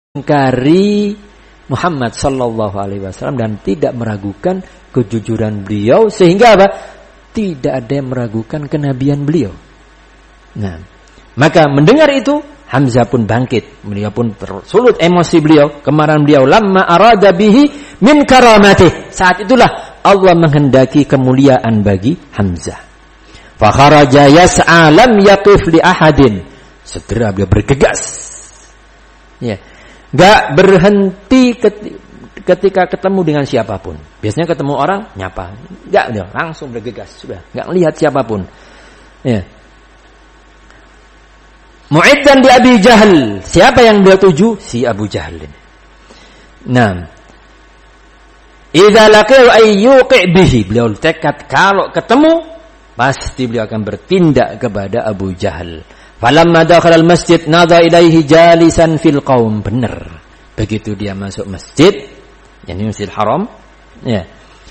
mengingkari Muhammad sallallahu alaihi wasallam dan tidak meragukan kejujuran beliau, sehingga apa? Tidak ada yang meragukan kenabian beliau. Nah, maka mendengar itu Hamzah pun bangkit, beliau pun tersulut emosi beliau, kemarahan beliau. Lamma arada bihi min karamatih. Saat itulah Allah menghendaki kemuliaan bagi Hamzah. Fa kharaja yas'a lam yaqif li ahadin. Segera beliau bergegas. Ya. Enggak berhenti ketika ketemu dengan siapapun. Biasanya ketemu orang nyapa. Enggak, dia langsung bergegas, sudah. Enggak lihat siapapun. Ya. Mu'iddan di Abi Jahal. Siapa yang beliau tuju? Si Abu Jahal. Nah. Idza laqiu ayyuqi bihi. Beliau tekad kalau ketemu pasti beliau akan bertindak kepada Abu Jahal. Falamma dakhala al-masjid nadha ilaihi jalisan fil qaum. Benar. Begitu dia masuk masjid, yakni Masjidil Haram, ya.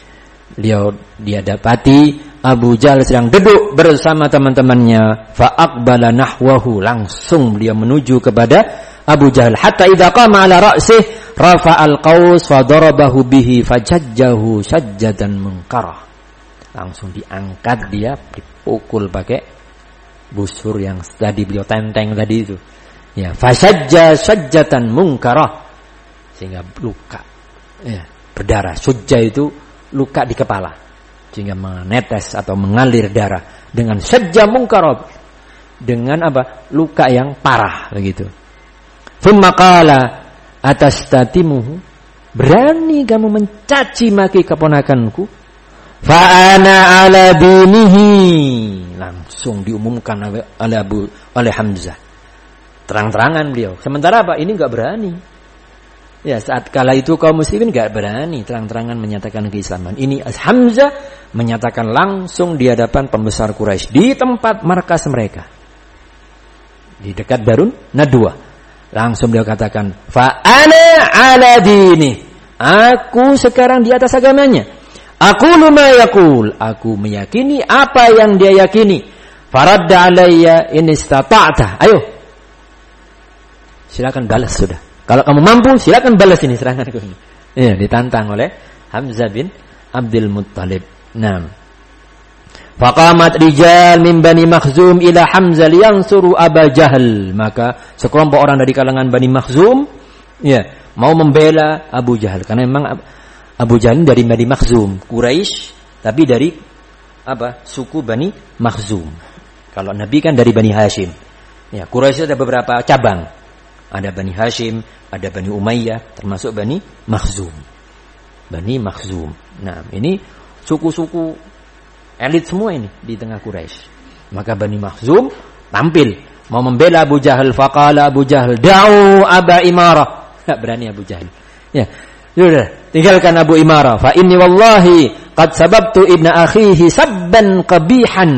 Dia dapati Abu Jahal sedang duduk bersama teman-temannya. Fa aqbala nahwahu, langsung beliau menuju kepada Abu Jahal. Hatta idza qama ala ra'sih rafa'al qaus fa darabahu bihi fajajjahu sajjatan munkarah. Langsung diangkat dia, dipukul pakai busur yang tadi beliau tenteng tadi itu. Ya, fasajja sajjatan munkarah, sehingga luka. Ya, berdarah. Sujja itu luka di kepala sehingga menetes atau mengalir darah. Dengan sajja munkarah, dengan apa? Luka yang parah begitu. Tsumma qala atastatimuhu, berani kamu mencaci maki keponakanku? Fa ana ala dinihi, langsung diumumkan oleh Hamzah. Terang-terangan beliau. Sementara apa? Ini enggak berani. Ya, saat kala itu kaum muslimin enggak berani terang-terangan menyatakan keislaman. Ini Hamzah menyatakan langsung di hadapan pembesar Quraisy di tempat markas mereka. Di dekat Darun Nadwa. Langsung beliau katakan, "Fa ana ala dini." Aku sekarang di atas agamanya. Aqulu ma yaqul, aku meyakini apa yang dia yakini. Faradda alayya in istata'ta. Ayo. Silakan balas sudah. Kalau kamu mampu silakan balas ini seranganku ini. Ya, ditantang oleh Hamzah bin Abdul Muttalib. Naam. Faqamat rijal min Bani Makhzum ila Hamzah liyansuru Aba Jahal. Maka sekelompok orang dari kalangan Bani Makhzum ya, mau membela Abu Jahal karena memang Abu Jahal dari Bani Makhzum, Quraisy, tapi dari apa? Suku Bani Makhzum. Kalau Nabi kan dari Bani Hashim. Ya, Quraisy ada beberapa cabang. Ada Bani Hashim, ada Bani Umayyah, termasuk Bani Makhzum. Bani Makhzum. Nah, ini suku-suku elit semua ini di tengah Quraisy. Maka Bani Makhzum tampil mau membela Abu Jahal. Faqala Abu Jahal, "Da'u Aba Imarah." Enggak berani Abu Jahal. Ya. Sudah, tinggalkan Abu Imarah. Fa inni wallahi qad sababtu ibna akhihi sabban qabihan.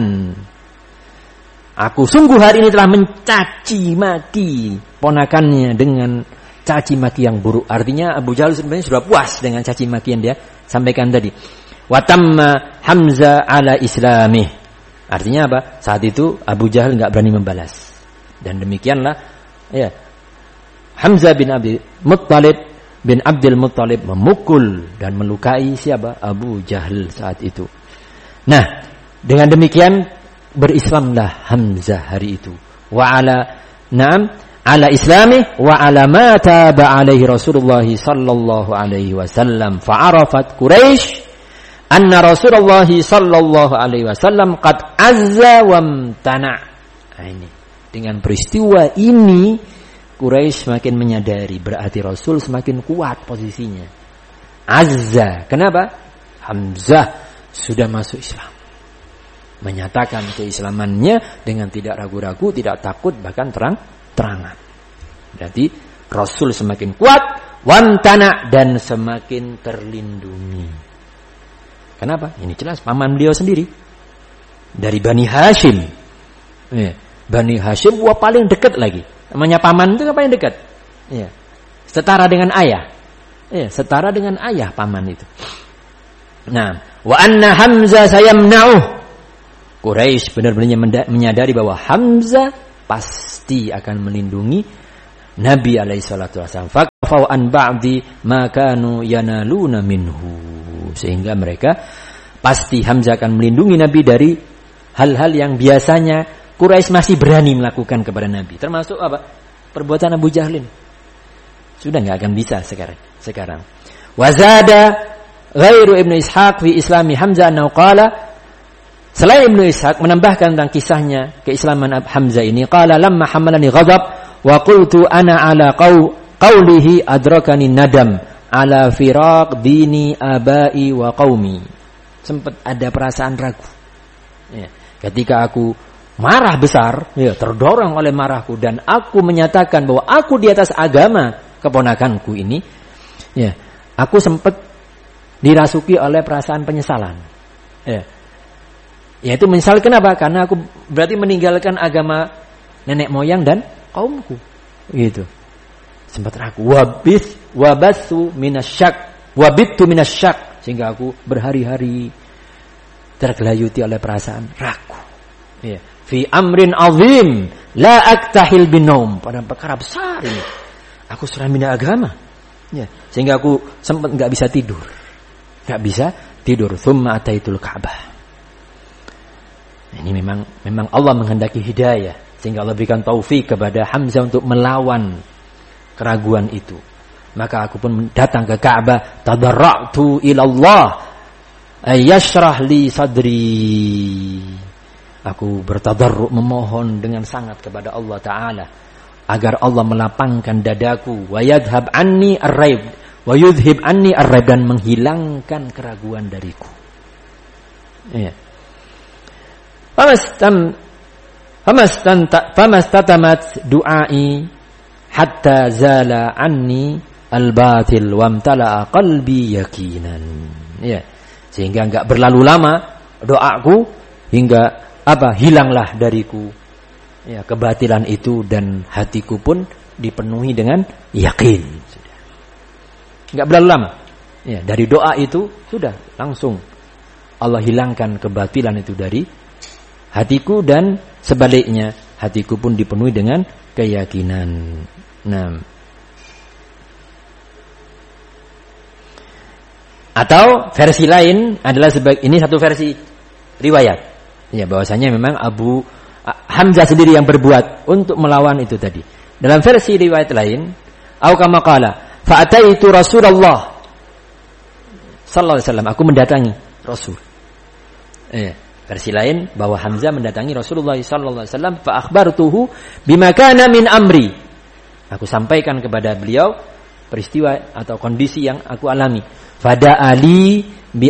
Aku sungguh hari ini telah mencaci maki ponakannya dengan caci maki yang buruk. Artinya Abu Jahal sebenarnya sudah puas dengan caci maki yang dia sampaikan tadi. Wa tamma Hamzah ala islamih. Artinya apa? Saat itu Abu Jahal enggak berani membalas. Dan demikianlah ya, Hamzah bin Abdul Muttalib memukul dan melukai siapa? Abu Jahal saat itu. Nah, dengan demikian berislamlah Hamzah hari itu. Wa ala islami wa ala ma taba alaihi Rasulullah sallallahu alaihi wasallam. Fa'arafat Quraisy anna Rasulullah sallallahu alaihi wasallam qad azza wa amtana. Nah, ini dengan peristiwa ini Quraisy semakin menyadari berarti Rasul semakin kuat posisinya. Azza. Kenapa? Hamzah sudah masuk Islam. Menyatakan keislamannya dengan tidak ragu-ragu, tidak takut, bahkan terang-terangan. Berarti Rasul semakin kuat, wantana, dan semakin terlindungi. Kenapa? Ini jelas paman beliau sendiri. Dari Bani Hashim. Bani Hashim paling dekat lagi. Namanya paman itu apa yang dekat? Ya. Setara dengan ayah. Ya, setara dengan ayah paman itu. Nah, wa anna Hamzah sayamna'uh. Quraisy benar-benar menyadari bahwa Hamzah pasti akan melindungi Nabi alaihi salatu wasallam. Fakafau an ba'di ma kanu yanaluna minhu. Sehingga mereka pasti Hamzah akan melindungi Nabi dari hal-hal yang biasanya Quraisy masih berani melakukan kepada Nabi. Termasuk apa? Perbuatan Abu Jahlin. Sudah enggak akan bisa sekarang. Wazada ghairu Ibnu Ishaq fi islami Hamzah annahu qala. Selain Ibnu Ishaq menambahkan tentang kisahnya keislaman Hamzah ini, qala lamma hamalani ghadab wa qultu ana ala qawlihi adrakani nadam ala firaq dini abai wa qaumi. Sempat ada perasaan ragu. Ya, ketika aku marah besar, ya, terdorong oleh marahku dan aku menyatakan bahwa aku di atas agama keponakanku ini, ya, aku sempat dirasuki oleh perasaan penyesalan. Ya. Yaitu menyesal kenapa? Karena aku berarti meninggalkan agama nenek moyang dan kaumku. Gitu. Sempat ragu. Wabattu minasyak. Sehingga aku berhari-hari tergelayuti oleh perasaan ragu. Ya. Fi amrin azim la aktahil binaum. Pada perkara besar ini. Aku sudah bina agama. Ya. Sehingga aku sempat enggak bisa tidur. Enggak bisa tidur. Tsumma ataitul Ka'bah. Ini memang Allah menghendaki hidayah sehingga Allah berikan taufik kepada Hamzah untuk melawan keraguan itu. Maka aku pun datang ke Ka'bah, tadarra'tu ila Allah ayyashrah li sadri. Aku bertadarru' memohon dengan sangat kepada Allah Ta'ala agar Allah melapangkan dadaku wa yadhhab anni ar-raib wa yudhhib anni ar-raib dan menghilangkan keraguan dariku. Iya. Famastatamat du'ai hatta zala anni al-batil wamtala'a qalbi yakinan. Ya, sehingga enggak berlalu lama doaku hingga hilanglah dariku ya kebatilan itu dan hatiku pun dipenuhi dengan yakin. Sudah. Enggak berlalu lama. Ya, dari doa itu sudah langsung Allah hilangkan kebatilan itu dari hatiku dan sebaliknya hatiku pun dipenuhi dengan keyakinan. Nah, atau versi lain adalah ini satu versi riwayat. Ya, bahwasanya memang Abu Hamzah sendiri yang berbuat untuk melawan itu tadi. Dalam versi riwayat lain, au kama qala, fa ataitu Rasulullah sallallahu alaihi wasallam, aku mendatangi Rasul. Versi lain bahwa Hamzah mendatangi Rasulullah sallallahu alaihi wasallam fa akhbartuhu bima kana min amri. Aku sampaikan kepada beliau peristiwa atau kondisi yang aku alami. Fada ali bi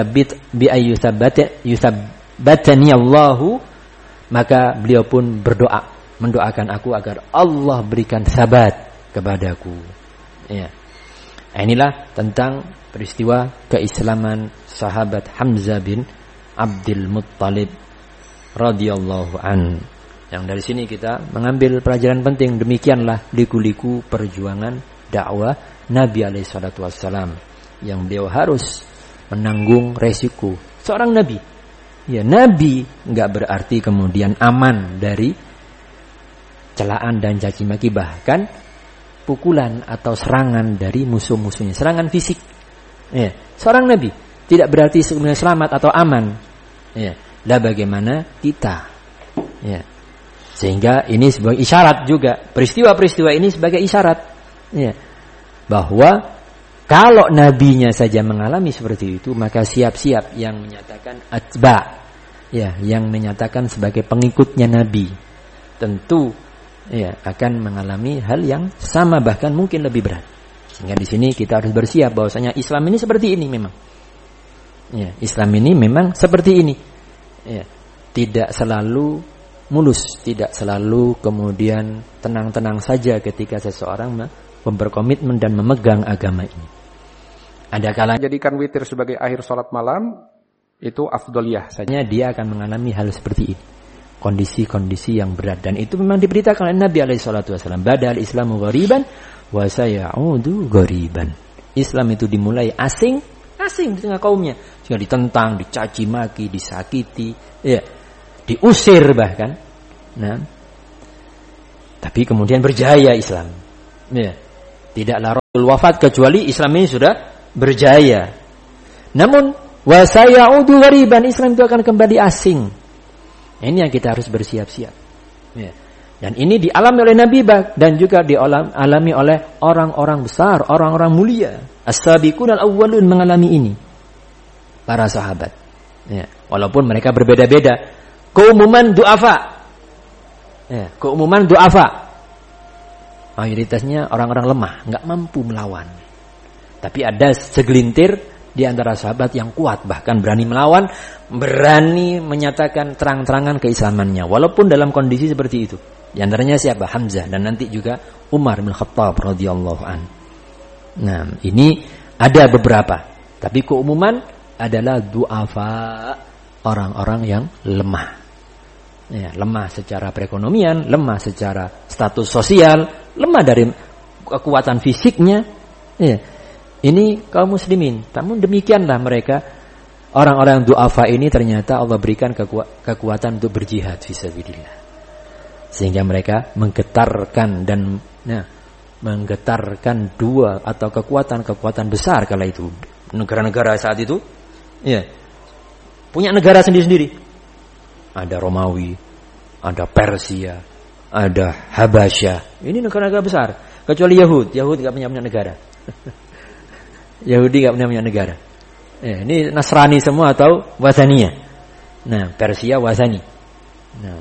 ayyusabbatani Allahu, maka beliau pun berdoa mendoakan aku agar Allah berikan sabat kepadaku. Ya. Inilah tentang peristiwa keislaman sahabat Hamzah bin Abdul Muttalib radhiyallahu an. Yang dari sini kita mengambil pelajaran penting. Demikianlah liku-liku perjuangan dakwah Nabi alaihi salatu wassalam, yang beliau harus menanggung resiko seorang nabi. Ya, nabi enggak berarti kemudian aman dari celaan dan caci maki, bahkan pukulan atau serangan dari musuh-musuhnya, serangan fisik. Ya, seorang nabi tidak berarti sebenarnya selamat atau aman. Ya, lah bagaimana kita? Ya. Sehingga ini sebagai isyarat juga, peristiwa-peristiwa ini sebagai isyarat, ya, bahwa kalau nabinya saja mengalami seperti itu, maka siap-siap yang menyatakan atba, ya, yang menyatakan sebagai pengikutnya nabi, tentu ya akan mengalami hal yang sama, bahkan mungkin lebih berat. Sehingga di sini kita harus bersiap bahwasanya Islam ini seperti ini memang. Ya, Islam ini memang seperti ini. Ya, tidak selalu mulus, tidak selalu kemudian tenang-tenang saja ketika seseorang berkomitmen dan memegang agama ini. Ada kalanya jadikan witir sebagai akhir salat malam, itu afdoliyah saja. Dia akan mengalami hal seperti ini. Kondisi-kondisi yang berat, dan itu memang diberitakan oleh Nabi alaihi salatu wasallam, badal islamu ghariban wa sayaudu ghariban. Islam itu dimulai asing di tengah kaumnya, sehingga ditentang, dicaci maki, disakiti, ya, diusir bahkan. Nah, tapi kemudian berjaya Islam. Ya. Tidaklah Rasul wafat kecuali Islam ini sudah berjaya. Namun wa sayaudu ghariban, Islam itu akan kembali asing. Ini yang kita harus bersiap-siap. Ya. Dan ini dialami oleh Nabi dan juga dialami oleh orang-orang besar, orang-orang mulia. As-sabiqun al-awwalun mengalami ini. Para sahabat. Ya. Walaupun mereka berbeda-beda. Keumuman du'afa. Ya. Keumuman du'afa. Mayoritasnya orang-orang lemah, nggak mampu melawan. Tapi ada segelintir di antara sahabat yang kuat, bahkan berani melawan, berani menyatakan terang-terangan keislamannya, walaupun dalam kondisi seperti itu. Di antaranya siapa? Hamzah, dan nanti juga Umar bin Khattab radhiyallahu an. Nah, ini ada beberapa, tapi keumuman adalah du'afa, orang-orang yang lemah. Ya, lemah secara perekonomian, lemah secara status sosial, lemah dari kekuatan fisiknya. Ya. Ini kaum muslimin. Namun demikianlah mereka, orang-orang du'afa ini ternyata Allah berikan kekuatan untuk berjihad fisabilillah. Sehingga mereka menggetarkan dan menggetarkan dua atau kekuatan-kekuatan besar kala itu. Negara-negara saat itu ya, punya negara sendiri-sendiri. Ada Romawi, ada Persia, ada Habasyah. Ini negara-negara besar. Kecuali Yahudi nggak punya negara. Yahudi nggak punya negara. Ya, ini Nasrani semua atau Wasaniyah. Nah, Persia Wasani. Nah,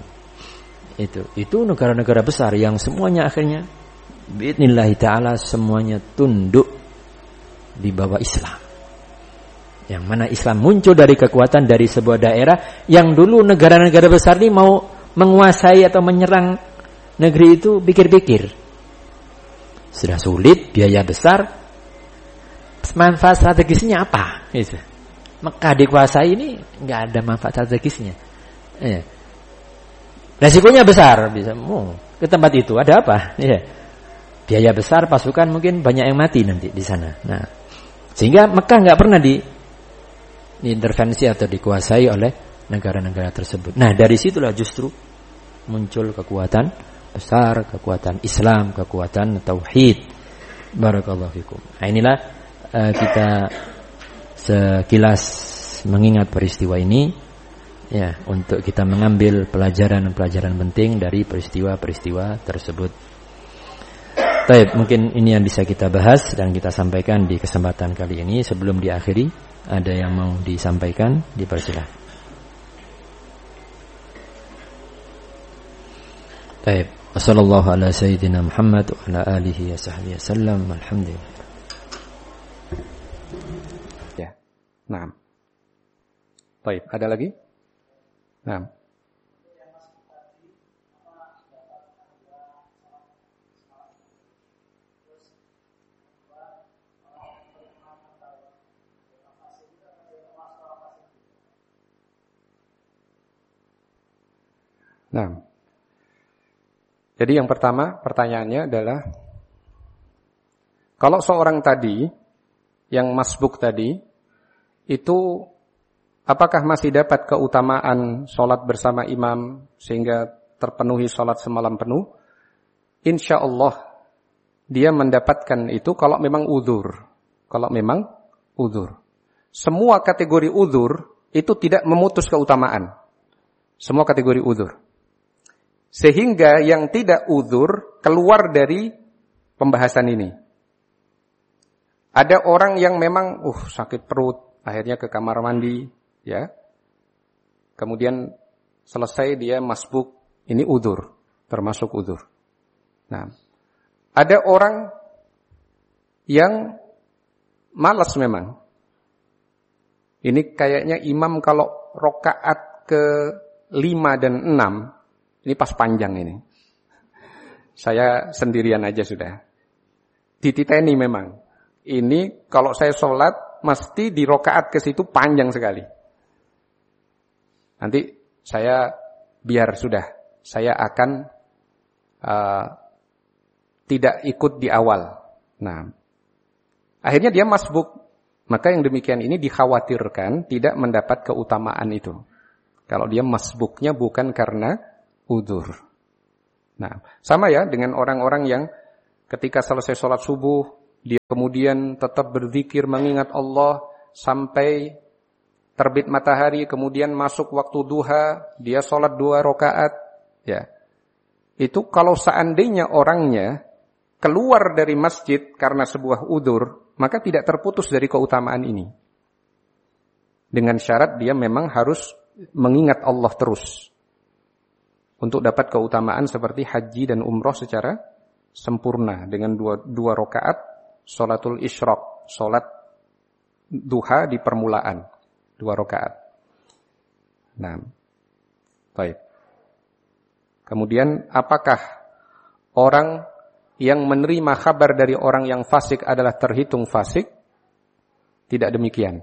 itu negara-negara besar yang semuanya akhirnya biidznillah taala semuanya tunduk di bawah Islam. Yang mana Islam muncul dari kekuatan dari sebuah daerah yang dulu negara-negara besar ini mau menguasai atau menyerang negeri itu, pikir-pikir. Sudah sulit, biaya besar, manfaat strategisnya apa? Gitu. Mekah dikuasai ini nggak ada manfaat strategisnya. Resikonya besar, bisa ke tempat itu ada apa? Biaya besar, pasukan mungkin banyak yang mati nanti di sana. Nah, sehingga Mekah nggak pernah diintervensi atau dikuasai oleh negara-negara tersebut. Nah, dari situlah justru muncul kekuatan besar, kekuatan Islam, kekuatan tauhid. Barakallahu fikum. Nah, inilah kita sekilas mengingat peristiwa ini ya, untuk kita mengambil pelajaran-pelajaran penting dari peristiwa-peristiwa tersebut. Baik, mungkin ini yang bisa kita bahas dan kita sampaikan di kesempatan kali ini. Sebelum diakhiri, ada yang mau disampaikan? Dipersilakan. Baik, wassallallahu ala sayyidina Muhammad wa ala alihi wa sahbihi wasallam. Alhamdulillah. Ya. Naam. Baik, ada lagi? Naam. Nah, jadi yang pertama pertanyaannya adalah, kalau seorang tadi yang masbuk tadi itu apakah masih dapat keutamaan sholat bersama imam sehingga terpenuhi sholat semalam penuh? Insya Allah dia mendapatkan itu kalau memang uzur. Kalau memang uzur. Semua kategori uzur itu tidak memutus keutamaan. Semua kategori uzur. Sehingga yang tidak uzur keluar dari pembahasan ini. Ada orang yang memang sakit perut, akhirnya ke kamar mandi, ya. Kemudian selesai dia masbuk, ini uzur, termasuk uzur. Nah, ada orang yang malas memang. Ini kayaknya imam kalau rokaat ke 5 dan 6, ini pas panjang ini. Saya sendirian aja sudah. Dititeni memang. Ini kalau saya sholat, mesti di rokaat ke situ panjang sekali. Nanti saya biar sudah. Saya akan tidak ikut di awal. Nah, akhirnya dia masbuk. Maka yang demikian ini dikhawatirkan tidak mendapat keutamaan itu. Kalau dia masbuknya bukan karena udzur. Nah, sama ya dengan orang-orang yang ketika selesai sholat subuh, dia kemudian tetap berzikir mengingat Allah sampai terbit matahari, kemudian masuk waktu duha, dia sholat 2 rakaat, ya. Itu kalau seandainya orangnya keluar dari masjid karena sebuah udzur, maka tidak terputus dari keutamaan ini. Dengan syarat dia memang harus mengingat Allah terus untuk dapat keutamaan seperti haji dan umroh secara sempurna dengan dua rakaat sholatul isyraq, sholat duha di permulaan, 2 rakaat. Nah, baik. Kemudian apakah orang yang menerima kabar dari orang yang fasik adalah terhitung fasik? Tidak demikian.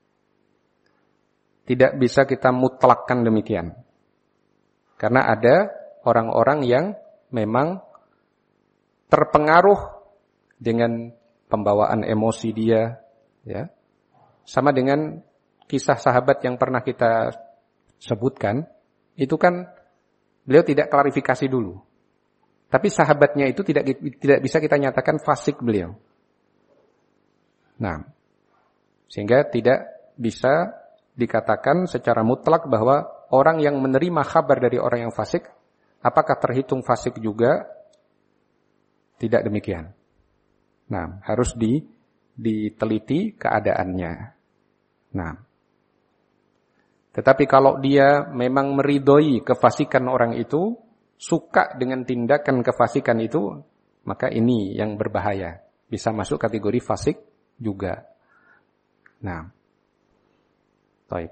Tidak bisa kita mutlakkan demikian. Karena ada orang-orang yang memang terpengaruh dengan pembawaan emosi dia, ya. Sama dengan kisah sahabat yang pernah kita sebutkan, itu kan beliau tidak klarifikasi dulu. Tapi sahabatnya itu tidak bisa kita nyatakan fasik beliau. Nah, sehingga tidak bisa dikatakan secara mutlak bahwa orang yang menerima kabar dari orang yang fasik, apakah terhitung fasik juga? Tidak demikian. Nah, harus diteliti keadaannya. Nah, tetapi kalau dia memang meridhoi kefasikan orang itu, suka dengan tindakan kefasikan itu, maka ini yang berbahaya. Bisa masuk kategori fasik juga. Nah, baik.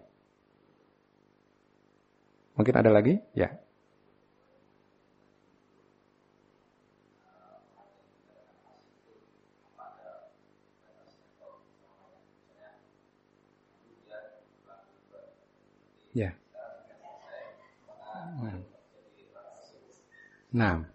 Mungkin ada lagi? Ya. Ya. Nah.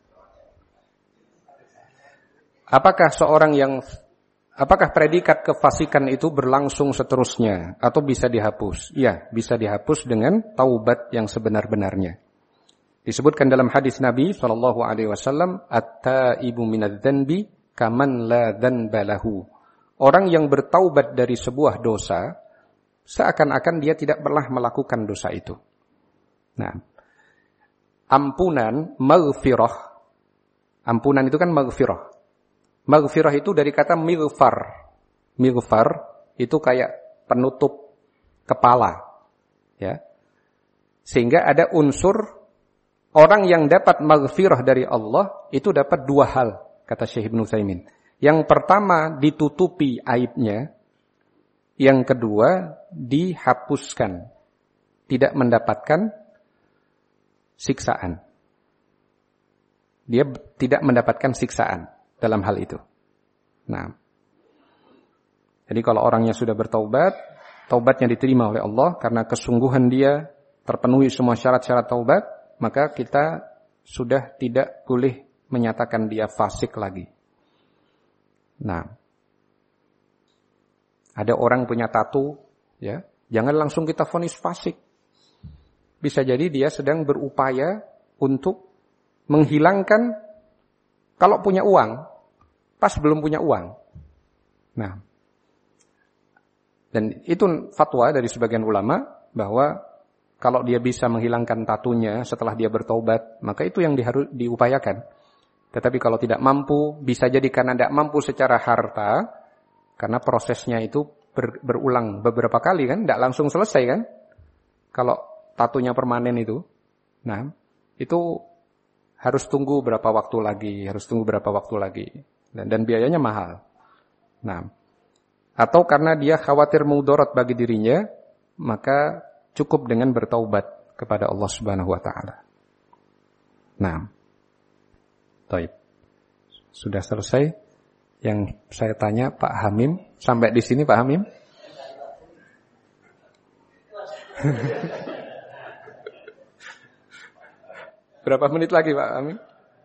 Apakah predikat kefasikan itu berlangsung seterusnya atau bisa dihapus? Ya, bisa dihapus dengan taubat yang sebenar-benarnya. Disebutkan dalam hadis Nabi SAW, at-taibu minadz-dzanbi kaman la dzanba lahu. Orang yang bertaubat dari sebuah dosa seakan-akan dia tidak pernah melakukan dosa itu. Nah, ampunan, maghfirah. Ampunan itu kan maghfirah. Maghfirah itu dari kata mighfar. Mighfar itu kayak penutup kepala. Ya. Sehingga ada unsur orang yang dapat maghfirah dari Allah itu dapat 2 hal, kata Syekh Ibnu Utsaimin. Yang pertama ditutupi aibnya. Yang kedua, dihapuskan. Tidak mendapatkan siksaan. Dia tidak mendapatkan siksaan dalam hal itu. Nah, jadi kalau orangnya sudah bertaubat, taubatnya diterima oleh Allah karena kesungguhan dia terpenuhi semua syarat-syarat taubat, maka kita sudah tidak boleh menyatakan dia fasik lagi. Nah, ada orang punya tato, ya, jangan langsung kita vonis fasik. Bisa jadi dia sedang berupaya untuk menghilangkan, kalau punya uang, pas belum punya uang. Nah, dan itu fatwa dari sebagian ulama bahwa kalau dia bisa menghilangkan tatunya setelah dia bertaubat, maka itu yang diupayakan. Tetapi kalau tidak mampu, bisa jadi karena tidak mampu secara harta, karena prosesnya itu berulang beberapa kali kan, tidak langsung selesai kan. Kalau tatunya permanen itu. Nah, itu harus tunggu berapa waktu lagi. Dan biayanya mahal. Nah, atau karena dia khawatir mudarat bagi dirinya, maka cukup dengan bertaubat kepada Allah Subhanahu wa taala. Nah, baik. Sudah selesai yang saya tanya Pak Hamim. Sampai di sini Pak Hamim? Berapa menit lagi Pak Hamim?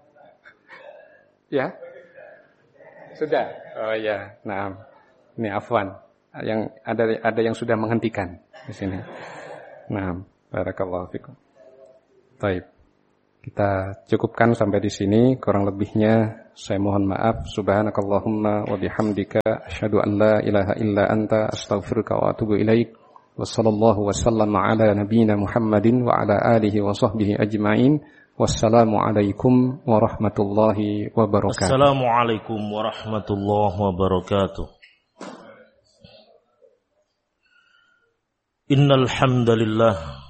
Ya? Sudah? Oh ya, nah. Ini afwan. Yang ada yang sudah menghentikan di sini. Nah, barakallahu fikum. Baik. Kita cukupkan sampai di sini, kurang lebihnya saya mohon maaf. Subhanakallahumma wa bihamdika asyhadu an la ilaha illa anta astaghfiruka wa atubu ilaik. Wassallallahu wasallama ala nabiyyina Muhammadin wa ala alihi wa sahbihi ajma'in. Wassalamu alaikum warahmatullahi wabarakatuh. Assalamualaikum warahmatullahi wabarakatuh. Innal hamdalillah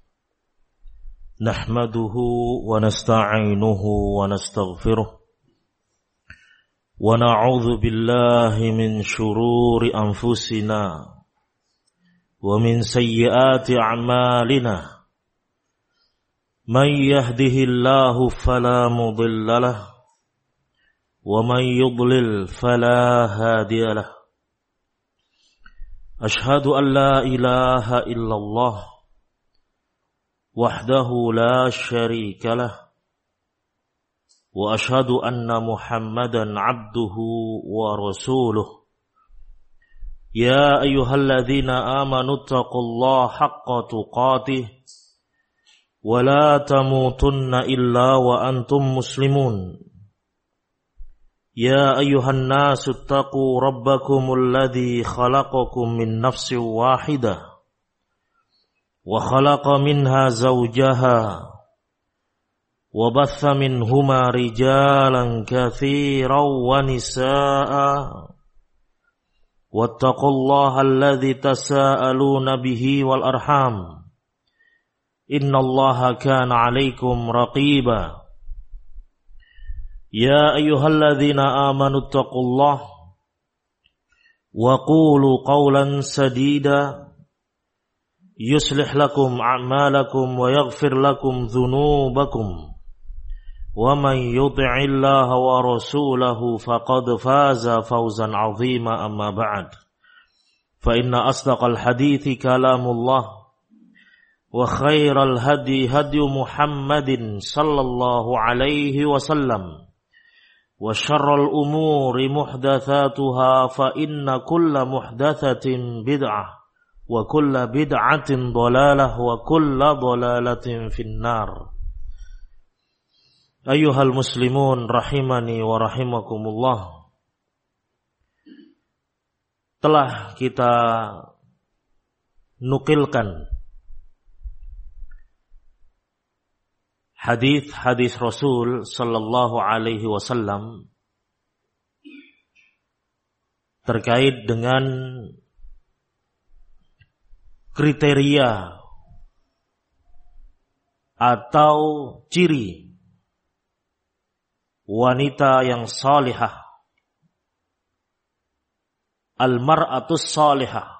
nahmaduhu wa nasta'inuhu wa nastaghfiruh wa na'udzu billahi min shururi anfusina wa min sayyiati a'malina man yahdihillahu fala mudilla lahu wa man yudlil fala hadiya lahu ashhadu an la ilaha illallah wahdahu la syarika lah wa ashhadu anna Muhammadan abduhu wa rasuluh ya ayyuhalladzina amanu taqullaha haqqa tuqatih wa la tamutunna illa wa antum muslimun ya ayyuhan nasu taqu rabbakumul ladzi khalaqakum min nafsin wahidah وخلق منها زوجها وبث منهما رجالا كثيرا ونساء واتقوا الله الذي تساءلون به والأرحام إن الله كان عليكم رقيبا يا أيها الذين آمنوا اتقوا الله وقولوا قولا سديدا يصلح لكم أعمالكم ويغفر لكم ذنوبكم ومن يطع الله ورسوله فقد فاز فوزا عظيما أما بعد فإن أصدق الحديث كلام الله وخير الهدي هدي محمد صلى الله عليه وسلم وشر الأمور محدثاتها فإن كل محدثة بدعة wa kulla bid'atin dhalalah wa kulla dhalalatin finnar. Ayyuhal muslimun rahimani wa rahimakumullah. Telah kita nukilkan hadis-hadis Rasul sallallahu alaihi wasallam terkait dengan kriteria atau ciri wanita yang salihah, al-mar'atus salihah,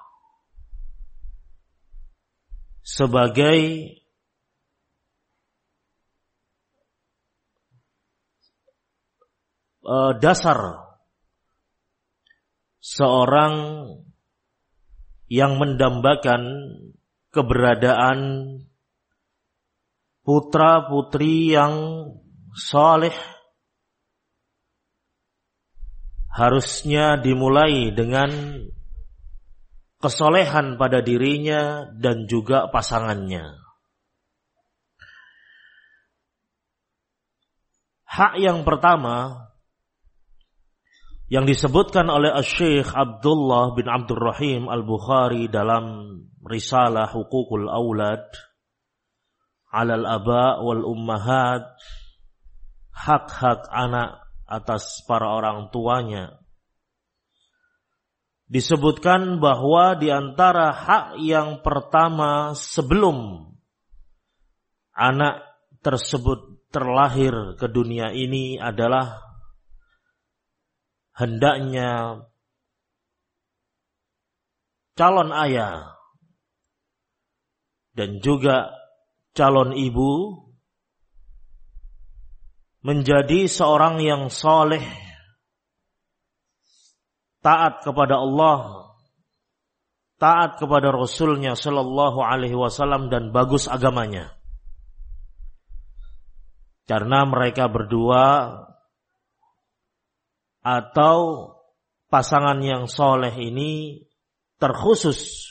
sebagai dasar seorang yang mendambakan keberadaan putra-putri yang saleh, harusnya dimulai dengan kesolehan pada dirinya dan juga pasangannya. Hak yang pertama yang disebutkan oleh Syekh Abdullah bin Abdurrahim Al-Bukhari dalam risalah Huququl Aulad 'alal aba wal ummahat, hak-hak anak atas para orang tuanya, disebutkan bahwa di antara hak yang pertama sebelum anak tersebut terlahir ke dunia ini adalah hendaknya calon ayah dan juga calon ibu menjadi seorang yang saleh, taat kepada Allah, taat kepada Rasulnya sallallahu alaihi wasallam, dan bagus agamanya. Karena mereka berdua atau pasangan yang soleh ini terkhusus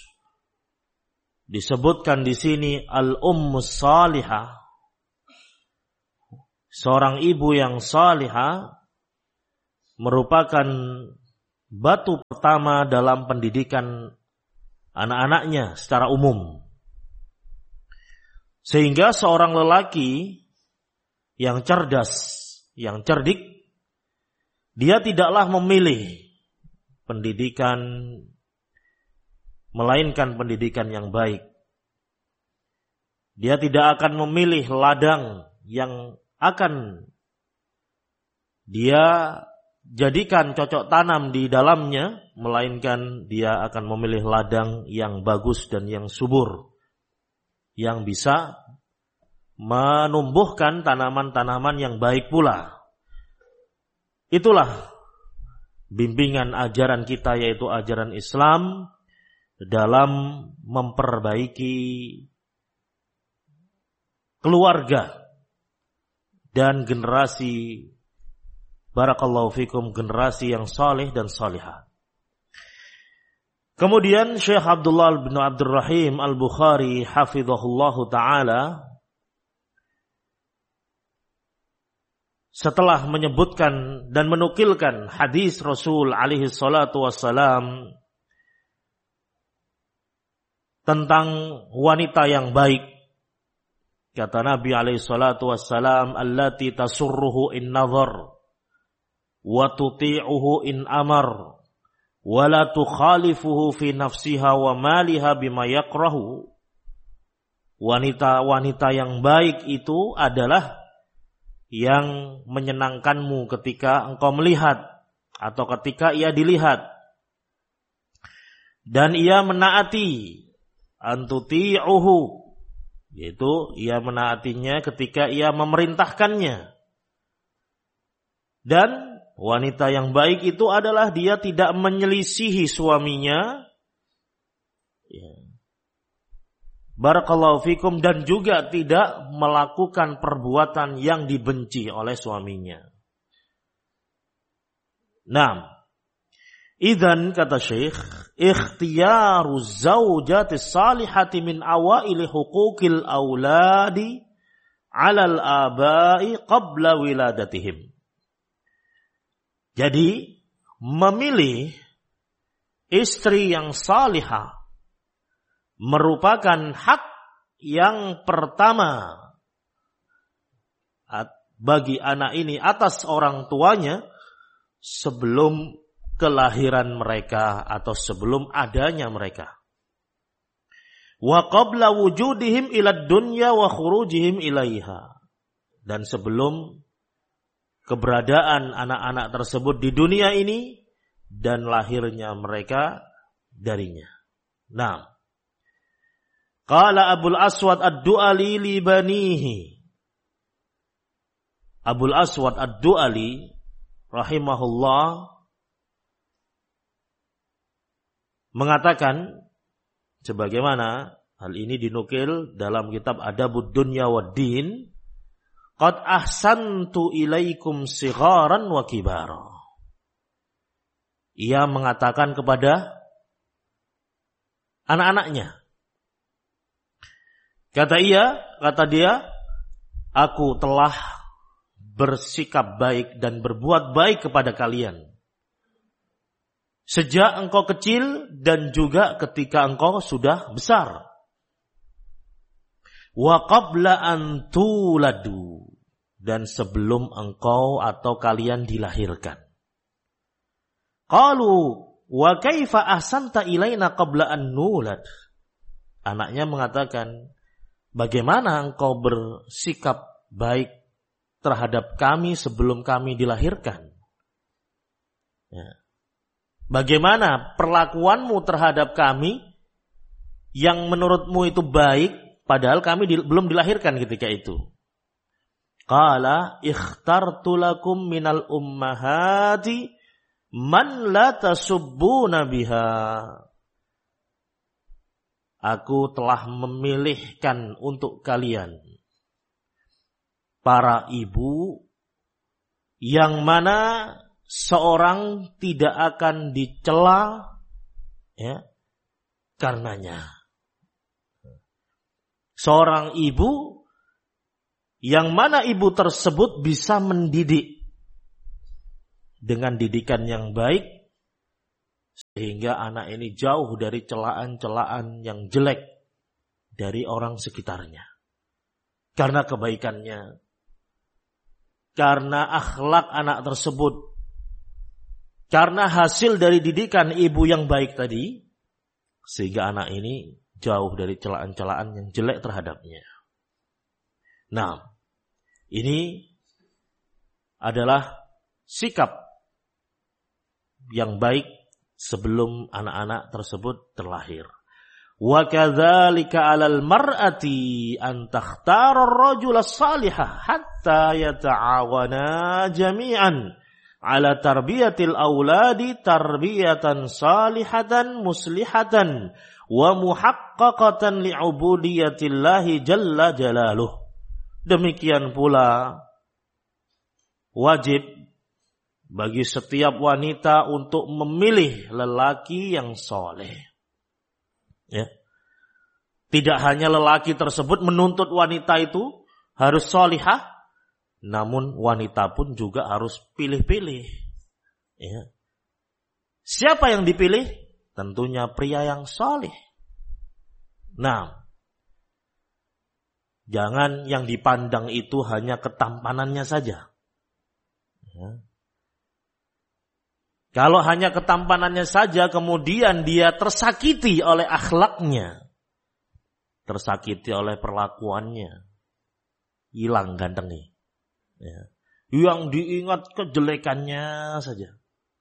disebutkan di sini al-ummus salihah, seorang ibu yang salihah merupakan batu pertama dalam pendidikan anak-anaknya secara umum. Sehingga seorang lelaki yang cerdas, yang cerdik, dia tidaklah memilih pendidikan melainkan pendidikan yang baik. Dia tidak akan memilih ladang yang akan dia jadikan cocok tanam di dalamnya, melainkan dia akan memilih ladang yang bagus dan yang subur, yang bisa menumbuhkan tanaman-tanaman yang baik pula. Itulah bimbingan ajaran kita, yaitu ajaran Islam dalam memperbaiki keluarga dan generasi, barakallahu fikum, generasi yang saleh dan salihah. Kemudian Syekh Abdullah bin Abdurrahim Al-Bukhari hafizahullahu ta'ala setelah menyebutkan dan menukilkan hadis Rasul alaihi salatu wassalam tentang wanita yang baik, kata Nabi alaihi salatu wassalam, allati tasurruhu in nazar wa tuti'uhu in amar wa la tukhalifuhu fi nafsiha wa maliha bima yakrahu. Wanita-wanita yang baik itu adalah yang menyenangkanmu ketika engkau melihat atau ketika ia dilihat, dan ia menaati antuti'uhu, yaitu ia menaatinya ketika ia memerintahkannya. Dan wanita yang baik itu adalah dia tidak menyelisihi suaminya, barakallahu fikum, dan juga tidak melakukan perbuatan yang dibenci oleh suaminya. Nah, idzan, kata Syekh, ikhtiyaru zaujati salihati min awaili huquqil auladi 'alal abai qabla wiladatihim. Jadi, memilih istri yang salihah merupakan hak yang pertama bagi anak ini atas orang tuanya sebelum kelahiran mereka atau sebelum adanya mereka. Wa qabla wujudihim ilad dunya wa khurujihim ilaiha. Dan sebelum keberadaan anak-anak tersebut di dunia ini dan lahirnya mereka darinya. Nah, qala Abul Aswad Ad-Du'ali li banihi. Abul Aswad Ad-Du'ali rahimahullah mengatakan, sebagaimana hal ini dinukil dalam kitab Adabud Dunya wad Din, qad ahsantu ilaikum sigharan wa kibara. Ia mengatakan kepada anak-anaknya, kata dia, aku telah bersikap baik dan berbuat baik kepada kalian sejak engkau kecil dan juga ketika engkau sudah besar. Wa qabla an tuladu, dan sebelum engkau atau kalian dilahirkan. Qalu wa kaifa ahsanta ilaina qabla an nulad. Anaknya mengatakan, bagaimana engkau bersikap baik terhadap kami sebelum kami dilahirkan? Ya. Bagaimana perlakuanmu terhadap kami yang menurutmu itu baik, padahal kami belum dilahirkan ketika itu? Qala ikhtartu lakum minal ummahati man la tasubbuna biha. Aku telah memilihkan untuk kalian para ibu yang mana seorang tidak akan dicela karenanya. Seorang ibu yang mana ibu tersebut bisa mendidik dengan didikan yang baik, sehingga anak ini jauh dari celaan-celaan yang jelek dari orang sekitarnya. Karena kebaikannya, karena akhlak anak tersebut, karena hasil dari didikan ibu yang baik tadi, sehingga anak ini jauh dari celaan-celaan yang jelek terhadapnya. Nah, ini adalah sikap yang baik sebelum anak-anak tersebut terlahir. Wa kadzalika 'alal mar'ati an takhtara ar-rajula as-salihah hatta yata'awana jami'an 'ala tarbiyatil auladi tarbiyatan salihatan muslihatan wa muhaqqaqatan li'ubudiyatillahi jalla jalaluh. Demikian pula wajib bagi setiap wanita untuk memilih lelaki yang soleh. Ya. Tidak hanya lelaki tersebut menuntut wanita itu harus solihah, namun wanita pun juga harus pilih-pilih. Ya. Siapa yang dipilih? Tentunya pria yang soleh. Nah, jangan yang dipandang itu hanya ketampanannya saja. Ya. Kalau hanya ketampanannya saja, kemudian dia tersakiti oleh akhlaknya, tersakiti oleh perlakuannya, hilang gantengnya. Ya. Yang diingat kejelekannya saja.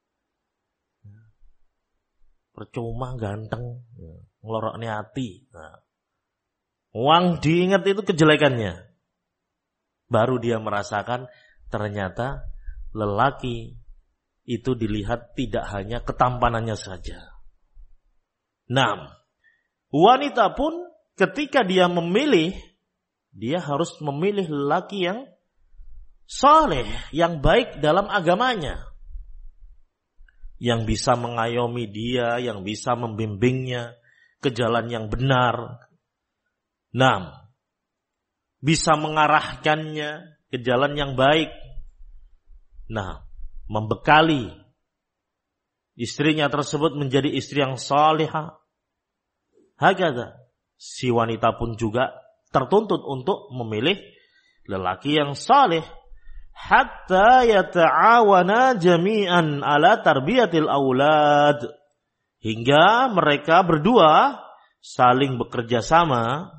Percuma ganteng, ngeloroknya hati. Nah. Uang diingat itu kejelekannya. Baru dia merasakan ternyata lelaki itu dilihat tidak hanya ketampanannya saja. Nah, wanita pun ketika dia memilih, dia harus memilih lelaki yang saleh, yang baik dalam agamanya, yang bisa mengayomi dia, yang bisa membimbingnya ke jalan yang benar. Nah, bisa mengarahkannya ke jalan yang baik. Nah, membekali istrinya tersebut menjadi istri yang salihah. Hakadha, si wanita pun juga tertuntut untuk memilih lelaki yang saleh. Hatta yata'awana jami'an ala tarbiyatil aulad. Hingga mereka berdua saling bekerja sama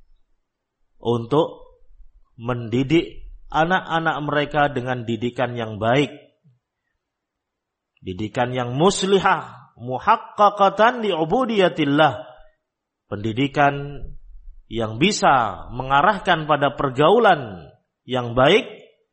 untuk mendidik anak-anak mereka dengan didikan yang baik. Didikan yang muslihah, muhaqqaqatan li'ubudiyatillah. Pendidikan yang bisa mengarahkan pada pergaulan yang baik,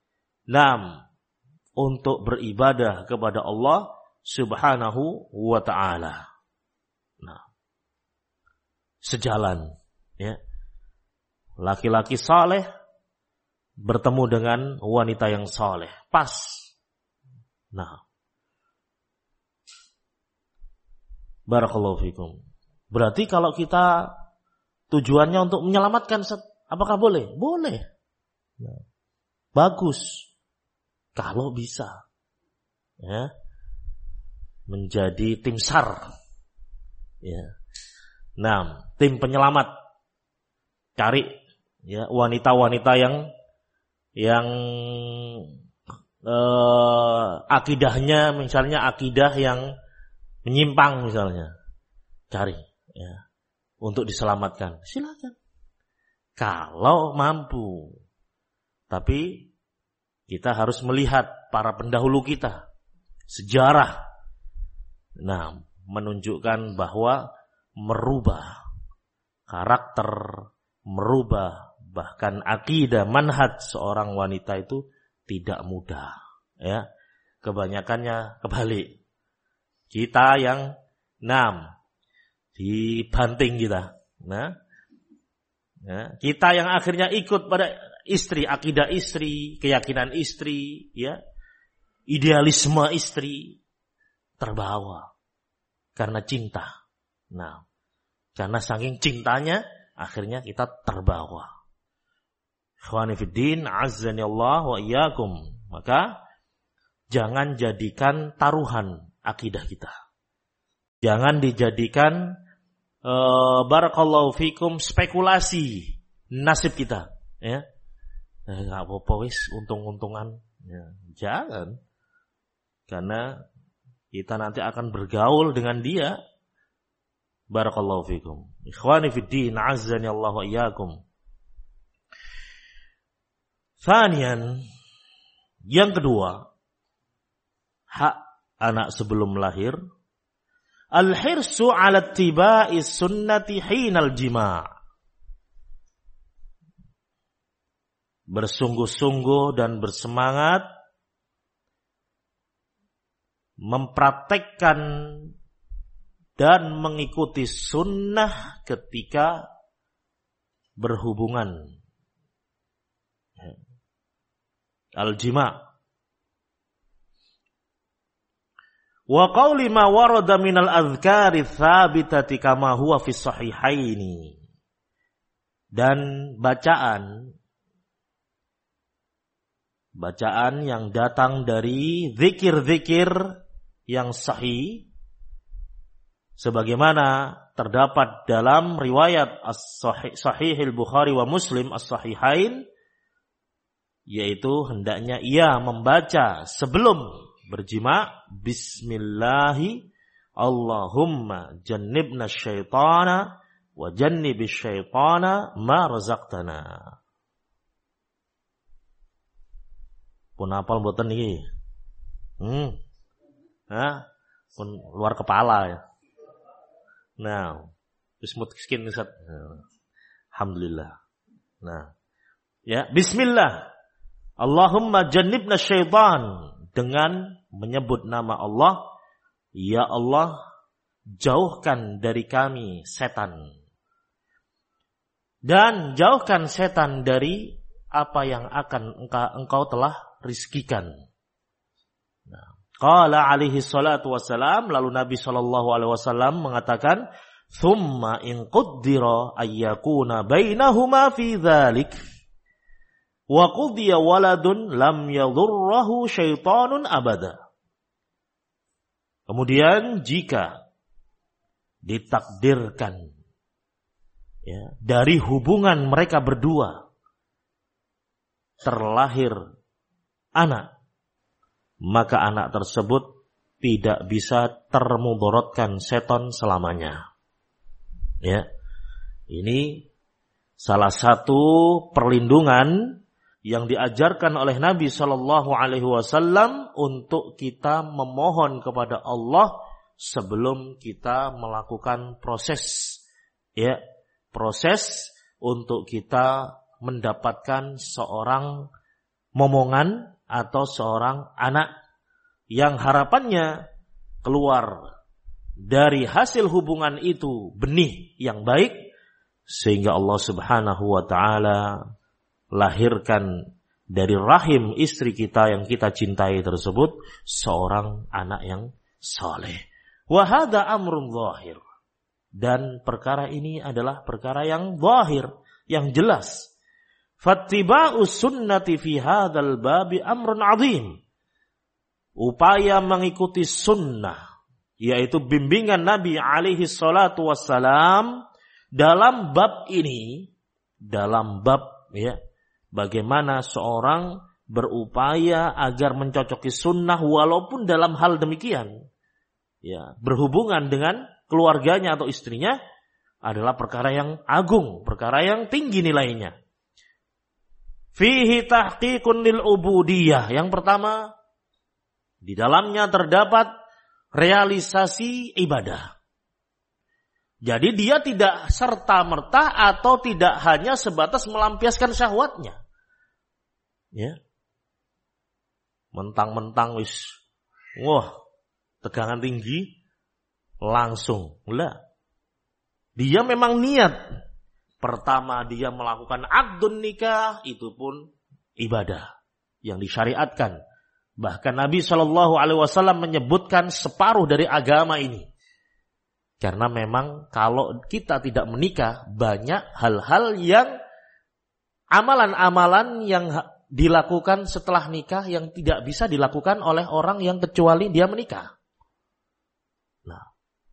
untuk beribadah kepada Allah Subhanahu wa ta'ala. Nah, sejalan, ya. Laki-laki saleh bertemu dengan wanita yang saleh, pas. Nah, barakallahu fikum. Berarti kalau kita tujuannya untuk menyelamatkan, apakah boleh? Boleh. Nah, bagus. Kalau bisa. Ya. Menjadi tim SAR. Ya. Nah, tim penyelamat. Cari ya wanita-wanita yang akidahnya misalnya akidah yang menyimpang misalnya, cari ya untuk diselamatkan. Silakan kalau mampu, tapi kita harus melihat para pendahulu kita, sejarah, menunjukkan bahwa merubah karakter, merubah bahkan akidah, manhaj seorang wanita itu tidak mudah, ya. Kebanyakannya kebalik. Kita yang dibanting kita. Nah, ya, kita yang akhirnya ikut pada istri, akidah istri, keyakinan istri, ya, idealisme istri, terbawa karena cinta. Nah, karena saking cintanya akhirnya kita terbawa. Ikhwani fiddin, azzani Allah wa iyyakum. Maka jangan jadikan taruhan akidah kita. Jangan dijadikan barakallahu fikum spekulasi nasib kita, ya. Enggak apa-apa wis, untung-untungan. Ya, jangan. Karena kita nanti akan bergaul dengan dia. Barakallahu fikum. Ikhwani fiddin, azzani Allah wa iyyakum. Thaniyan, yang kedua, hak anak sebelum lahir, al-hirsu 'ala ittiba'i sunnati hinal jima'. Bersungguh-sungguh dan bersemangat mempraktekkan dan mengikuti sunnah ketika berhubungan. Al-jima'. Wa qawli ma warada minal adhkari thabitati kama huwa fi sahihaini. Dan bacaan yang datang dari zikir-zikir yang sahih sebagaimana terdapat dalam riwayat as-sahih al-Bukhari wa Muslim as-sahihain, yaitu hendaknya ia membaca sebelum berjima, bismillahi Allahumma jannibna syaitana wa jannibis syaitana ma razaqtana. Pun hafal mboten iki? Pun luar kepala ya. Nah, wis mutskin Ustaz. Alhamdulillah. Nah, ya, bismillah. Allahumma jannibna syaitan, dengan menyebut nama Allah, ya Allah, jauhkan dari kami setan. Dan jauhkan setan dari apa yang akan engkau telah rizkikan. Nah, qala alaihi salatu wassalam, lalu Nabi sallallahu alaihi wasallam mengatakan, thumma in quddira ayyakuna bainahuma fi dzalik wa qudiya waladun lam yadhurruhu syaitanun abada. Kemudian jika ditakdirkan, ya, dari hubungan mereka berdua terlahir anak, maka anak tersebut tidak bisa termudaratkan setan selamanya. Ya, ini salah satu perlindungan yang diajarkan oleh Nabi Shallallahu Alaihi Wasallam untuk kita memohon kepada Allah sebelum kita melakukan proses, ya, proses untuk kita mendapatkan seorang momongan atau seorang anak yang harapannya keluar dari hasil hubungan itu benih yang baik, sehingga Allah Subhanahu wa Ta'ala lahirkan dari rahim istri kita yang kita cintai tersebut seorang anak yang saleh. Wa hadza amrun zahir. Dan perkara ini adalah perkara yang zahir, yang jelas. Fattiba'us sunnati fi hadzal babi amrun 'adzim. Upaya mengikuti sunnah, yaitu bimbingan Nabi alaihi salatu wassalam dalam bab ini, dalam bab, ya, bagaimana seorang berupaya agar mencocoki sunnah walaupun dalam hal demikian, ya, berhubungan dengan keluarganya atau istrinya adalah perkara yang agung, perkara yang tinggi nilainya. Fihi tahqiqun lil ubudiyah. Yang pertama, di dalamnya terdapat realisasi ibadah. Jadi dia tidak serta-merta atau tidak hanya sebatas melampiaskan syahwatnya. Ya. Mentang-mentang wis, wah, tegangan tinggi, langsung. Lah. Dia memang niat. Pertama dia melakukan aqdun nikah, itu pun ibadah yang disyariatkan. Bahkan Nabi SAW menyebutkan separuh dari agama ini. Karena memang kalau kita tidak menikah, banyak hal-hal yang amalan-amalan yang dilakukan setelah nikah yang tidak bisa dilakukan oleh orang yang kecuali dia menikah. Nah,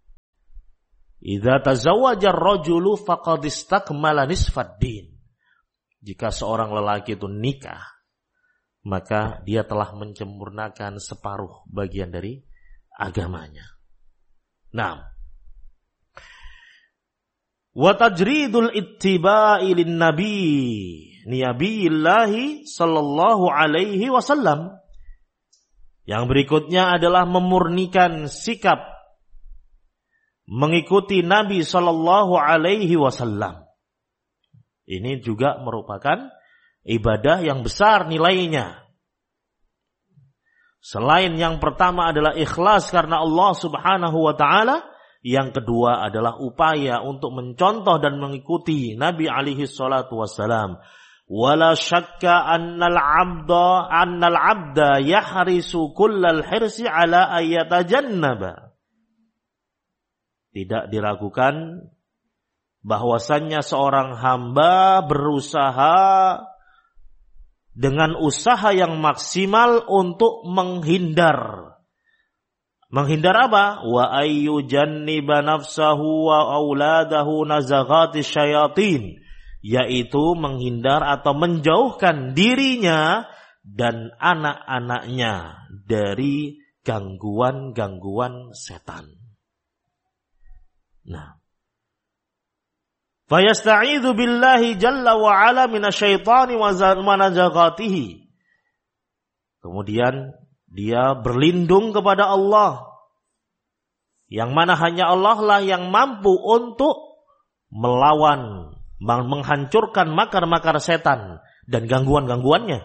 idza tazawwaja ar-rajulu faqad istakmala nisfad din. Jika seorang lelaki itu nikah, maka dia telah menyempurnakan separuh bagian dari agamanya. Nah, wa tajridul ittiba'i lin nabiyillahi sallallahu alaihi wasallam. Yang berikutnya adalah memurnikan sikap mengikuti Nabi sallallahu alaihi wasallam. Ini juga merupakan ibadah yang besar nilainya. Selain yang pertama adalah ikhlas karena Allah Subhanahu wa taala, yang kedua adalah upaya untuk mencontoh dan mengikuti Nabi alaihi salatu wassalam. Wala syakka annal 'abda yahrisu kullal hirsi ala ayatajannaba. Tidak diragukan bahwasannya seorang hamba berusaha dengan usaha yang maksimal untuk menghindar. Menghindar apa? Wa ayyujanniba nafsahu wa auladahu nazaghati syayatin. Yaitu menghindar atau menjauhkan dirinya dan anak-anaknya dari gangguan-gangguan setan. Nah, fayasta'idzu billahi jalla wa ala minasyaitani wa nazaghatihi. Kemudian dia berlindung kepada Allah, yang mana hanya Allah lah yang mampu untuk melawan, menghancurkan makar-makar setan dan gangguan-gangguannya.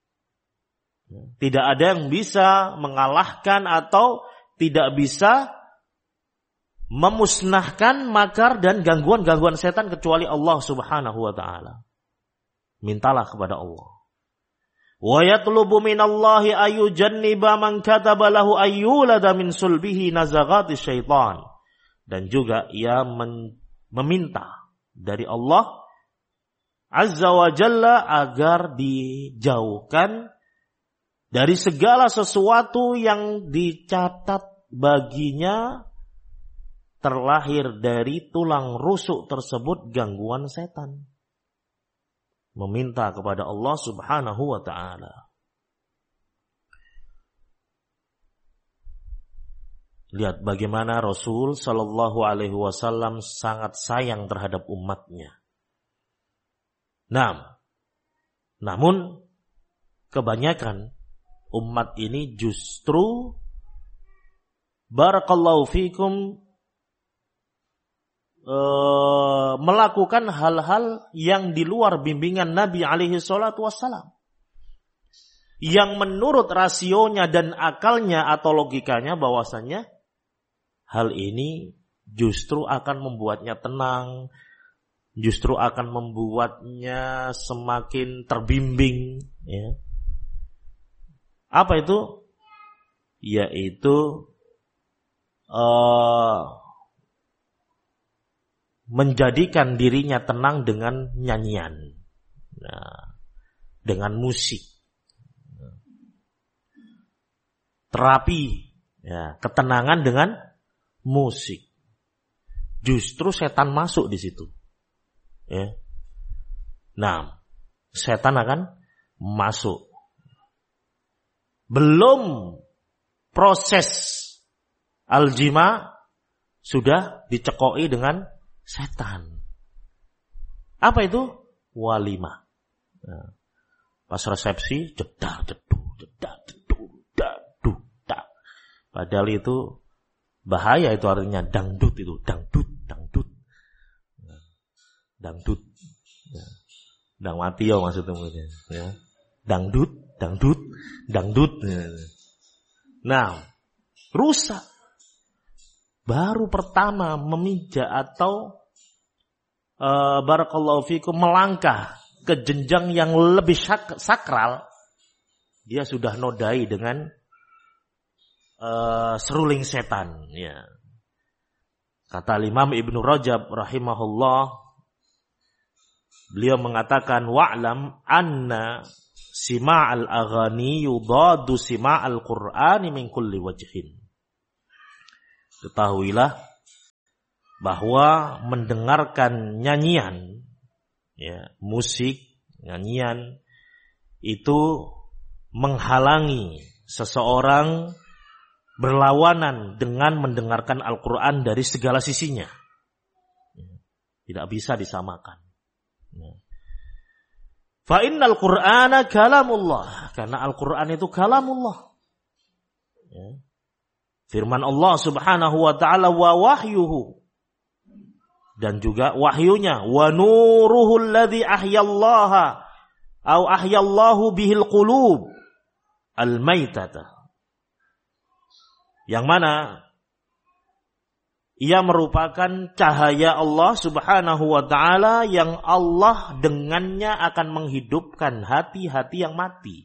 Tidak ada yang bisa mengalahkan atau tidak bisa memusnahkan makar dan gangguan-gangguan setan kecuali Allah Subhanahu wa taala. Mintalah kepada Allah. Wa yatlubu minallahi ayyujanniba man kataba lahu ayyulada min sulbihi nazaghati syaitan. Dan juga ia meminta dari Allah Azza wa Jalla agar dijauhkan dari segala sesuatu yang dicatat baginya terlahir dari tulang rusuk tersebut gangguan setan. Meminta kepada Allah Subhanahu wa ta'ala. Lihat bagaimana Rasul sallallahu alaihi wasallam sangat sayang terhadap umatnya. Namun kebanyakan umat ini justru barakallahu fikum melakukan hal-hal yang di luar bimbingan Nabi alaihi salatu wassalam, yang menurut rasionya dan akalnya atau logikanya bahwasanya hal ini justru akan membuatnya tenang, justru akan membuatnya semakin terbimbing, ya. Apa itu? Yaitu menjadikan dirinya tenang dengan nyanyian, dengan musik, terapi, ya, ketenangan dengan musik. Justru setan masuk di situ, ya. Nah, setan akan masuk. Belum proses aljima sudah dicekoi dengan setan. Apa itu? Walimah. Nah, pas resepsi jedar jeduk, jedar jeduk, jeduk, jeduk. Padahal itu bahaya, itu artinya dangdut, itu dangdut, dangdut. Dangdut. Ya. Dang mati ya maksudnya, ya. Dangdut, dangdut, dangdut. Ya. Nah, rusak. Baru pertama memijak atau barakallahu fikum melangkah ke jenjang yang lebih sakral, dia sudah nodai dengan seruling setan, ya. Kata Imam Ibnu Rajab rahimahullah, Beliau mengatakan wa'lam anna sima'al aghani yudadu sima'al Qur'ani min kulli wajhin. Ketahuilah bahwa mendengarkan nyanyian, ya, musik, nyanyian itu menghalangi seseorang berlawanan dengan mendengarkan Al-Quran dari segala sisinya. Tidak bisa disamakan. Fa innal Qur'ana kalamullah, karena Al-Quran itu kalamullah. Firman Allah Subhanahu wa taala wa wahyuhu, dan juga wahyunya, wa nuruhu alladhi ahyallaha au ahyallahu bihil qulub al-maitata, yang mana ia merupakan cahaya Allah Subhanahu wa taala yang Allah dengannya akan menghidupkan hati-hati yang mati.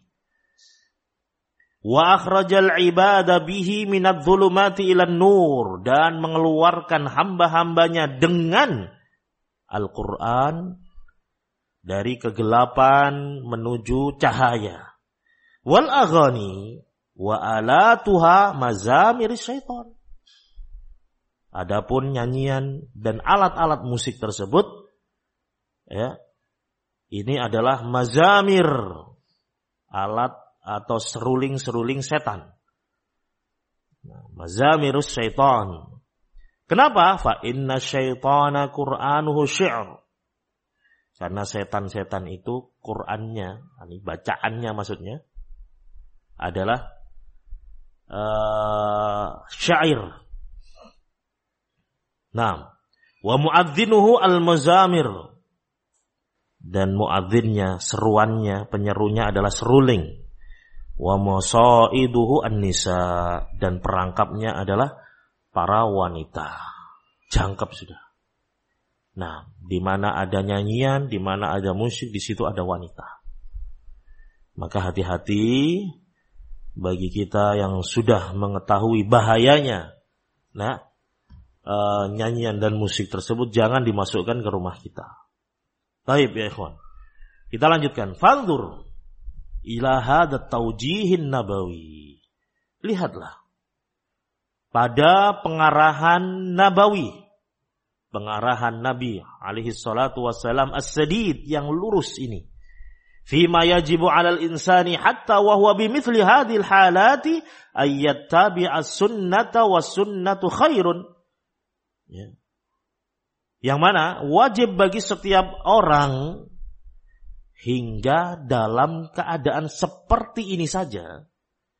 Wa akhrajal ibada bihi minadh dhulumati ilan nur, dan mengeluarkan hamba-hambanya dengan Al-Qur'an dari kegelapan menuju cahaya. Wal aghani wa alatuha mazamir syaitan. Adapun nyanyian dan alat-alat musik tersebut, ya, ini adalah mazamir, alat atau seruling-seruling setan. Mazamirus syaitan. Kenapa? Fa inna syaitana Qur'anuhu syi'r. Karena setan-setan itu Qur'annya, ini bacaannya maksudnya, adalah syair. Nah, wa mu'adzinuhu al-mazamir, dan muadzinnya, seruannya, penyerunya adalah seruling. Wa masaiduhu an-nisa, dan perangkapnya adalah para wanita. Jangkep sudah. Nah, di mana ada nyanyian, di mana ada musik, di situ ada wanita. Maka hati-hati bagi kita yang sudah mengetahui bahayanya, nah, nyanyian dan musik tersebut jangan dimasukkan ke rumah kita. Baik ya ikhwan, kita lanjutkan. Fanzur ila hadha taujihin nabawi. Lihatlah pada pengarahan nabawi, pengarahan Nabi alaihi salatu wassalam as-sadid, yang lurus ini. Fima yajibu 'alal insani hatta wa huwa bimithli hadhil halati ayyattabi'a as-sunnata was-sunnatu khairun. Ya. Yang mana wajib bagi setiap orang hingga dalam keadaan seperti ini saja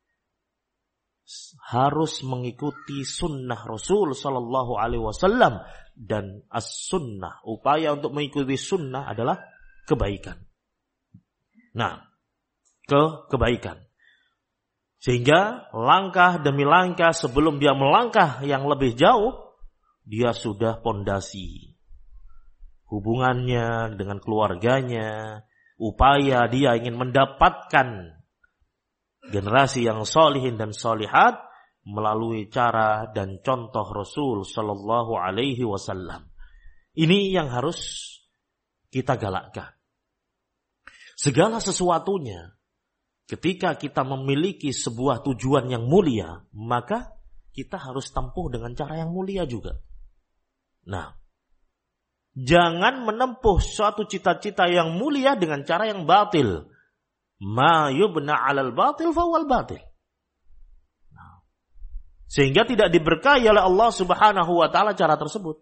harus mengikuti sunnah Rasul Sallallahu Alaihi Wasallam, dan as-sunnah, upaya untuk mengikuti sunnah adalah kebaikan. Nah, kebaikan. Sehingga langkah demi langkah sebelum dia melangkah yang lebih jauh, dia sudah pondasi hubungannya dengan keluarganya, upaya dia ingin mendapatkan generasi yang solihin dan solihat melalui cara dan contoh Rasul Sallallahu Alaihi Wasallam. Ini yang harus kita galakkan. Segala sesuatunya, ketika kita memiliki sebuah tujuan yang mulia, maka kita harus tempuh dengan cara yang mulia juga. Nah, jangan menempuh suatu cita-cita yang mulia dengan cara yang batil. Ma yubna 'alal batil fawal batil. Nah, sehingga tidak diberkahi oleh Allah Subhanahu wa taala cara tersebut.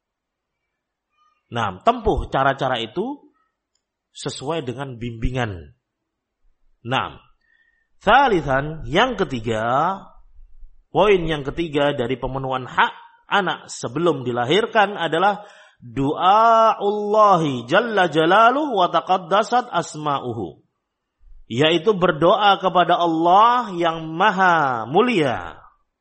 Nah, tempuh cara-cara itu sesuai dengan bimbingan. Nah, tsalitsan, yang ketiga, poin yang ketiga dari pemenuhan hak anak sebelum dilahirkan adalah du'aullahi jalla jalaluhu wa taqaddasat asma'uhu, yaitu berdoa kepada Allah yang maha mulia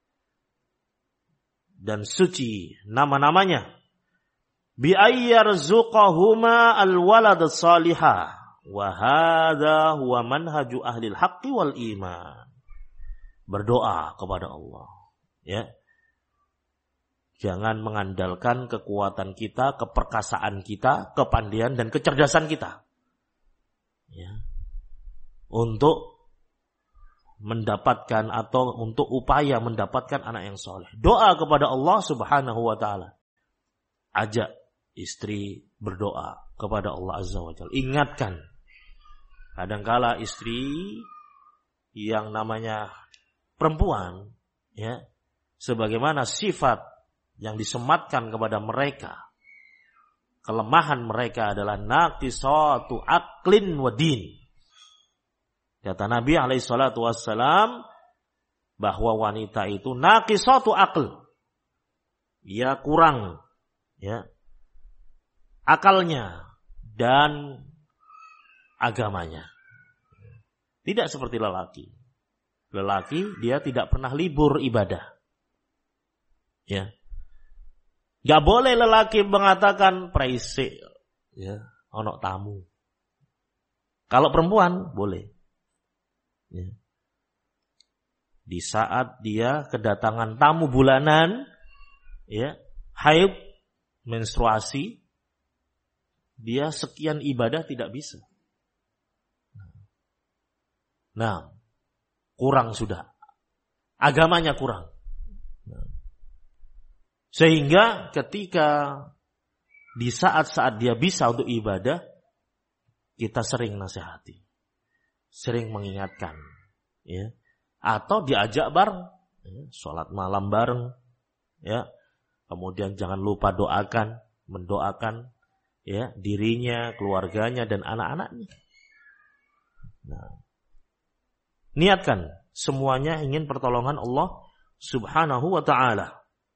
dan suci nama-namanya, bi ayyarzuqahuma alwalad salihah, wa hadha huwa manhaju ahlil haqqi wal iman. Berdoa kepada Allah, ya. Jangan mengandalkan kekuatan kita, keperkasaan kita, kepandaian dan kecerdasan kita. Ya. Untuk mendapatkan atau untuk upaya mendapatkan anak yang soleh. Doa kepada Allah Subhanahu wa ta'ala. Ajak istri berdoa kepada Allah Azza wa Jalla. Ingatkan. Kadangkala istri yang namanya perempuan, ya, sebagaimana sifat yang disematkan kepada mereka, kelemahan mereka adalah naqisatu aqlin wa din. Kata Nabi alaihissalatu wassalam bahwa wanita itu naqisatu aql. Dia kurang, ya, akalnya dan agamanya. Tidak seperti lelaki. Lelaki dia tidak pernah libur ibadah. Ya. Gak boleh lelaki mengatakan praise, ya, ono tamu. Kalau perempuan boleh. Ya. Di saat dia kedatangan tamu bulanan, ya, haid, menstruasi, dia sekian ibadah tidak bisa. Nah, kurang sudah. Agamanya kurang. Sehingga ketika di saat-saat dia bisa untuk ibadah, kita sering nasihati, sering mengingatkan, ya, atau diajak bareng, ya, sholat malam bareng, ya, kemudian jangan lupa mendoakan, ya, dirinya, keluarganya dan anak-anaknya. Nah, niatkan semuanya ingin pertolongan Allah Subhanahu wa ta'ala.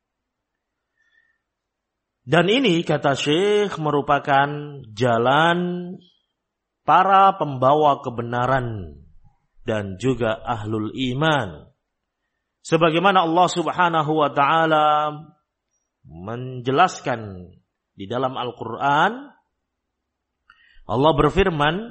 Dan ini kata Syekh merupakan jalan para pembawa kebenaran dan juga ahlul iman. Sebagaimana Allah Subhanahu wa ta'ala menjelaskan di dalam Al-Quran, Allah berfirman,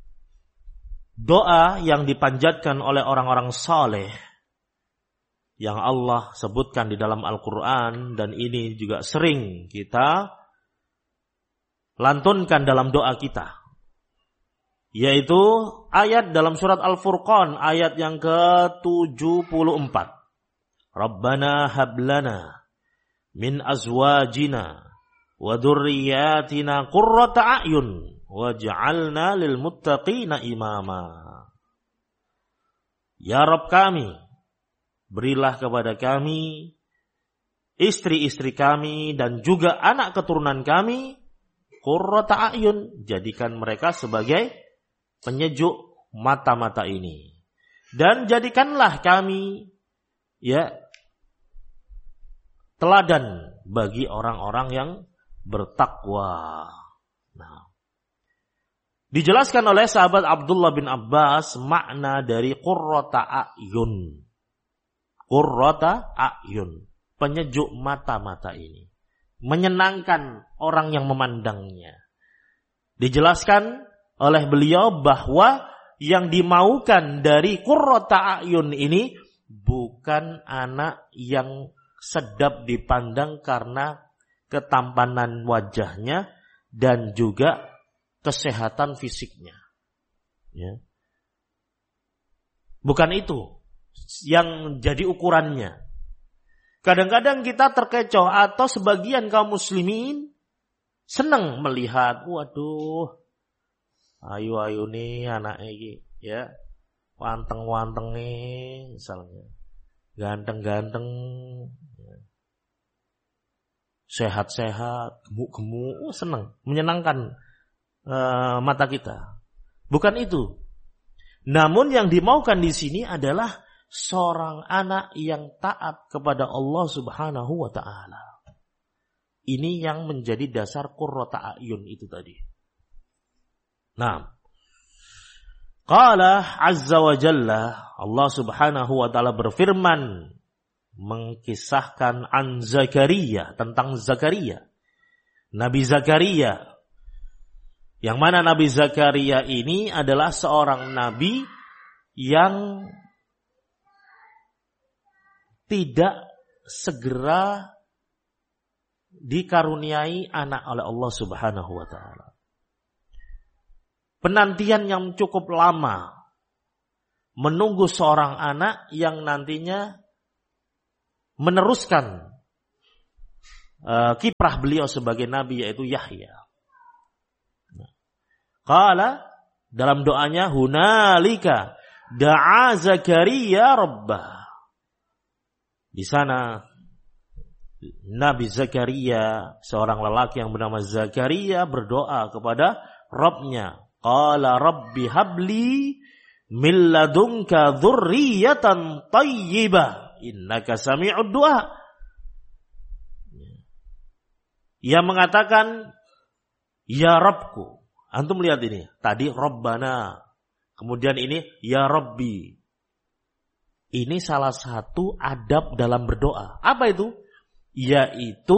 doa yang dipanjatkan oleh orang-orang saleh yang Allah sebutkan di dalam Al-Quran, dan ini juga sering kita lantunkan dalam doa kita, yaitu ayat dalam surat Al-Furqan ayat yang ke-74. Rabbana hablana min azwajina wa dzurriyyatina qurrata a'yun waj'alna lil muttaqina imama. Ya Rabb kami, berilah kepada kami, istri-istri kami, dan juga anak keturunan kami, qurrata a'yun, jadikan mereka sebagai penyejuk mata-mata ini. Dan jadikanlah kami, ya, teladan bagi orang-orang yang bertakwa. Nah, dijelaskan oleh sahabat Abdullah bin Abbas makna dari qurrata a'yun. Qurrata a'yun, penyejuk mata-mata ini, menyenangkan orang yang memandangnya. Dijelaskan oleh beliau bahwa yang dimaukan dari qurrata a'yun ini bukan anak yang sedap dipandang karena ketampanan wajahnya dan juga kesehatan fisiknya. Ya. Bukan itu yang jadi ukurannya. Kadang-kadang kita terkecoh atau sebagian kaum muslimin senang melihat, waduh, ayu-ayu nih anak ini, ya, wanteng-wanteng nih misalnya, ganteng-ganteng, ya, sehat-sehat, gemuk-gemuk, senang, menyenangkan mata kita. Bukan itu. Namun yang dimaukan di sini adalah seorang anak yang taat kepada Allah Subhanahu wa ta'ala. Ini yang menjadi dasar qurrata a'yun itu tadi. Nah, qala azza wa jalla, Allah Subhanahu wa ta'ala berfirman mengkisahkan an Zakaria, tentang Zakaria, Nabi Zakaria, yang mana Nabi Zakaria ini adalah seorang nabi yang tidak segera dikaruniai anak oleh Allah Subhanahu wa taala. Penantian yang cukup lama menunggu seorang anak yang nantinya meneruskan kiprah beliau sebagai nabi, yaitu Yahya. Qala, dalam doanya, hunalika da'a Zakaria rabbah. Di sana Nabi Zakaria, seorang lelaki yang bernama Zakaria, berdoa kepada Rabbnya. Qala rabbi habli min ladunka dzurriyyatan thayyibah innaka sami'ud du'a. Ia mengatakan, ya Rabbku. Antum lihat ini. Tadi Rabbana. Kemudian ini ya Rabbi. Ini salah satu adab dalam berdoa. Apa itu? Yaitu